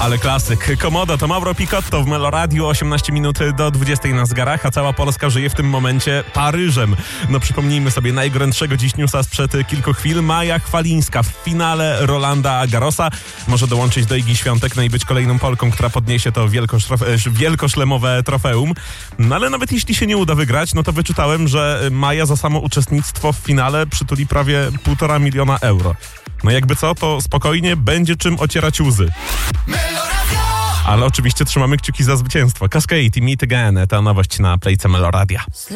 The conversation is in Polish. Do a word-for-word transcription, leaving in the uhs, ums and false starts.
Ale klasyk. Komodo to Mauro Picotto w Meloradiu, osiemnaście minut do dwudziestej na zegarach, a cała Polska żyje w tym momencie Paryżem. No przypomnijmy sobie najgorętszego dziś newsa sprzed kilku chwil. Maja Chwalińska w finale Rolanda Garrosa może dołączyć do Igi Świątek, no i być kolejną Polką, która podniesie to wielkosztrofe- wielkoszlemowe trofeum. No ale nawet jeśli się nie uda wygrać, no to wyczytałem, że Maja za samo uczestnictwo w finale przytuli prawie półtora miliona euro. No jakby co, to spokojnie będzie czym ocierać łzy. Ale oczywiście trzymamy kciuki za zwycięstwo. Cascade i Meet Again, ta nowość na Playce Meloradia.